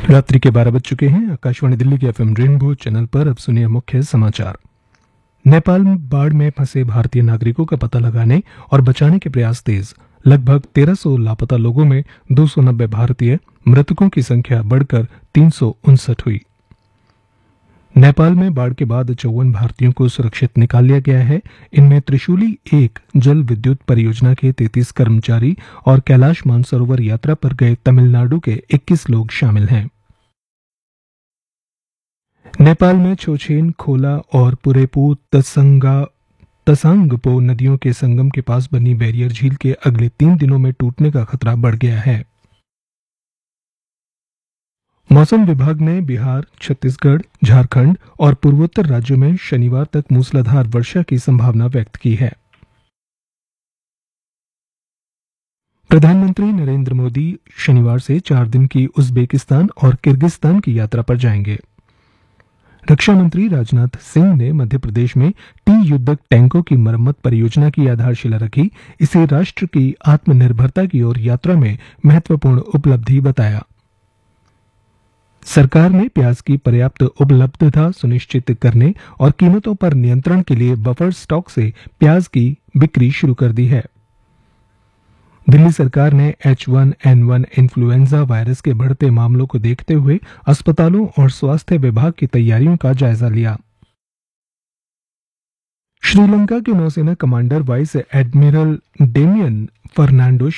रात्रि के 12 बज चुके हैं। आकाशवाणी दिल्ली के एफएम रेनबो चैनल पर अब सुनिए मुख्य समाचार। नेपाल बाढ़ में फंसे भारतीय नागरिकों का पता लगाने और बचाने के प्रयास तेज। लगभग 1300 लापता लोगों में 290 भारतीय, मृतकों की संख्या बढ़कर 359 हुई। नेपाल में बाढ़ के बाद 54 भारतीयों को सुरक्षित निकाल लिया गया है। इनमें त्रिशूली 1 जल विद्युत परियोजना के 33 कर्मचारी और कैलाश मानसरोवर यात्रा पर गए तमिलनाडु के 21 लोग शामिल हैं। नेपाल में छोछेन, खोला और पुरेपू तसांगपो नदियों के संगम के पास बनी बैरियर झील के अगले 3 दिनों में टूटने का खतरा बढ़ गया है। मौसम विभाग ने बिहार, छत्तीसगढ़, झारखंड और पूर्वोत्तर राज्यों में शनिवार तक मूसलाधार वर्षा की संभावना व्यक्त की है। प्रधानमंत्री नरेंद्र मोदी शनिवार से 4 दिन की उज्बेकिस्तान और किर्गिस्तान की यात्रा पर जाएंगे। रक्षा मंत्री राजनाथ सिंह ने मध्य प्रदेश में टी युद्धक टैंकों की मरम्मत परियोजना की आधारशिला रखी। इसे राष्ट्र की आत्मनिर्भरता की ओर यात्रा में महत्वपूर्ण उपलब्धि बताया। सरकार ने प्याज की पर्याप्त उपलब्धता सुनिश्चित करने और कीमतों पर नियंत्रण के लिए बफर स्टॉक से प्याज की बिक्री शुरू कर दी है। दिल्ली सरकार ने H1N1 इन्फ्लुएंजा वायरस के बढ़ते मामलों को देखते हुए अस्पतालों और स्वास्थ्य विभाग की तैयारियों का जायजा लिया। श्रीलंका के नौसेना commander vice admiral Damien Fernando